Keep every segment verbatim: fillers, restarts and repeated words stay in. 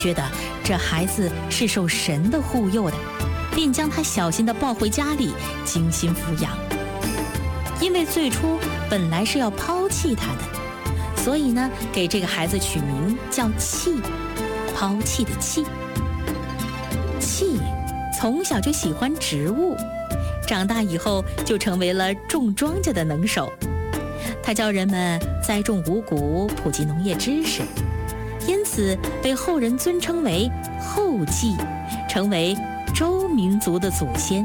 觉得这孩子是受神的护佑的，便将他小心地抱回家里，精心抚养。因为最初本来是要抛弃他的，所以呢，给这个孩子取名叫弃，抛弃的弃。弃从小就喜欢植物，长大以后就成为了种庄稼的能手。他教人们栽种五谷，普及农业知识，因此被后人尊称为后稷，成为周民族的祖先。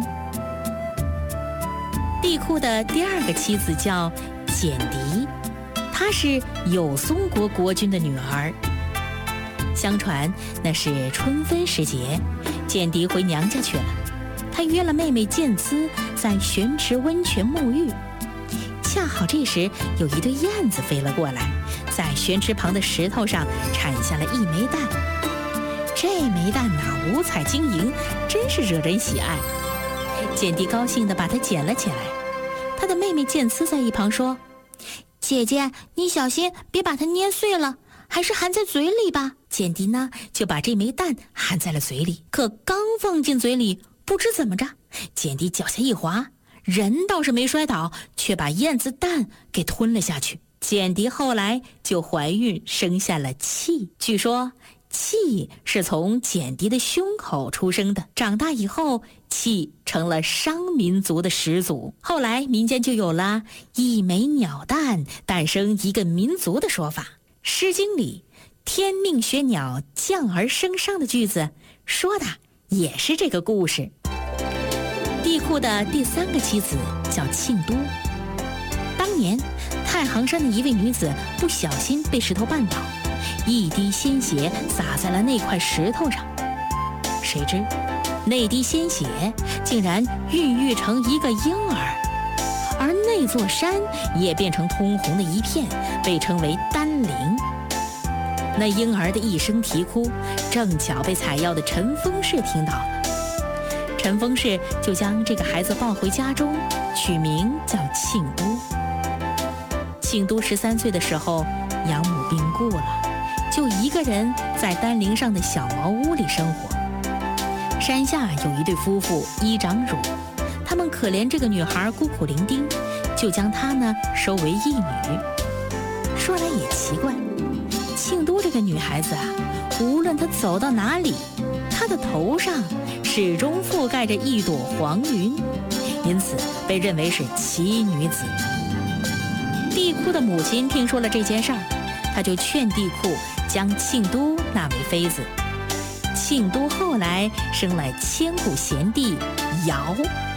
帝喾的第二个妻子叫简狄，她是有松国国君的女儿。相传那是春分时节，简狄回娘家去了，她约了妹妹建姿在玄池温泉沐浴。恰好这时有一对燕子飞了过来，在玄池旁的石头上产下了一枚蛋。这枚蛋呐，五彩晶莹，真是惹人喜爱。简狄高兴地把它捡了起来。她的妹妹建姿在一旁说：“姐姐，你小心别把它捏碎了，还是含在嘴里吧。”简狄呢，就把这枚蛋含在了嘴里，可刚放进嘴里，不知怎么着，简狄脚下一滑，人倒是没摔倒，却把燕子蛋给吞了下去。简狄后来就怀孕生下了契，据说契是从简狄的胸口出生的。长大以后，契成了商民族的始祖。后来民间就有了一枚鸟蛋诞生一个民族的说法。诗经里天命学鸟降而生商的句子说的也是这个故事。帝喾的第三个妻子叫庆都。当年太行山的一位女子不小心被石头绊倒，一滴鲜血洒在了那块石头上，谁知那滴鲜血竟然孕育成一个婴儿，而那座山也变成通红的一片，被称为丹陵。那婴儿的一声啼哭，正巧被采药的陈丰氏听到了。陈丰氏就将这个孩子抱回家中，取名叫庆都。庆都十三岁的时候，养母病故了，就一个人在丹陵上的小茅屋里生活。山下有一对夫妇依长乳，他们可怜这个女孩孤苦伶仃，就将她呢收为义女。说来也奇怪，庆都这个女孩子啊，无论她走到哪里，她的头上始终覆盖着一朵黄云，因此被认为是奇女子。帝喾的母亲听说了这件事儿，她就劝帝喾将庆都纳为妃子。庆都后来生了千古贤帝尧。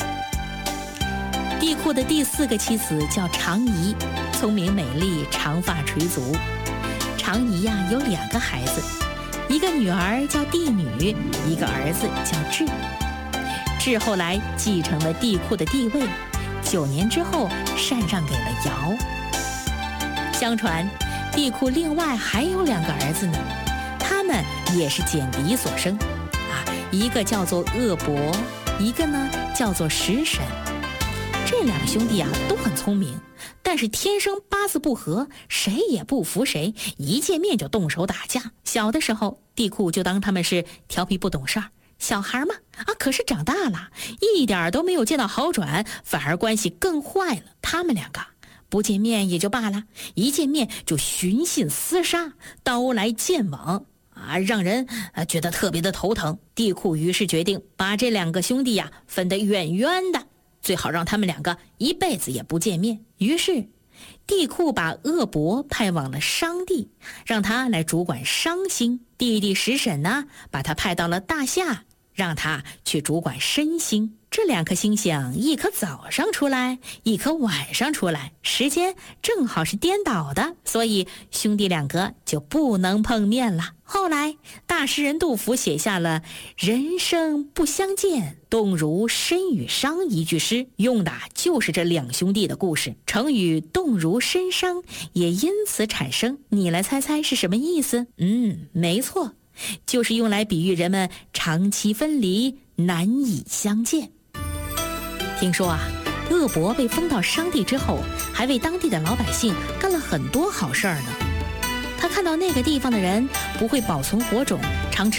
帝喾的第四个妻子叫长仪，聪明美丽，长发垂足。长仪呀、啊、有两个孩子，一个女儿叫帝女，一个儿子叫智。智后来继承了帝喾的地位，九年之后禅让给了尧。相传帝喾另外还有两个儿子呢，他们也是简狄所生啊，一个叫做鄂伯，一个呢叫做食神。这两个兄弟啊都很聪明，但是天生八字不合，谁也不服谁，一见面就动手打架。小的时候帝喾就当他们是调皮不懂事儿，小孩嘛啊，可是长大了一点都没有见到好转，反而关系更坏了。他们两个不见面也就罢了，一见面就寻衅厮杀，刀来剑往啊，让人啊觉得特别的头疼。帝喾于是决定把这两个兄弟呀、啊、分得远远的，最好让他们两个一辈子也不见面。于是帝喾把鄂伯派往了商地，让他来主管商星。弟弟食神呢，把他派到了大夏，让他去主管申星。这两颗星星，一颗早上出来，一颗晚上出来，时间正好是颠倒的，所以兄弟两个就不能碰面了。后来大诗人杜甫写下了人生不相见，动如参与商一句诗，用的就是这两兄弟的故事。成语动如参商也因此产生，你来猜猜是什么意思？嗯，没错，就是用来比喻人们长期分离，难以相见。听说啊，鄂伯被封到商地之后，还为当地的老百姓干了很多好事儿呢。他看看到那个地方的人不会保存火种，常